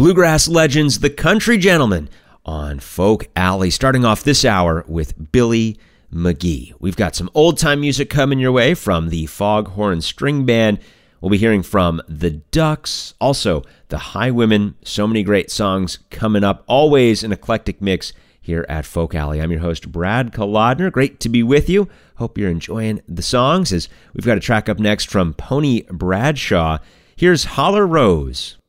bluegrass legends, the Country Gentlemen, on Folk Alley, starting off this hour with Billy McGee. We've got some old-time music coming your way from the Foghorn String Band. We'll be hearing from the Ducks, also the Highwomen. So many great songs coming up, always an eclectic mix here at Folk Alley. I'm your host, Brad Kolodner. Great to be with you. Hope you're enjoying the songs, as we've got a track up next from Pony Bradshaw. Here's Holler Rose.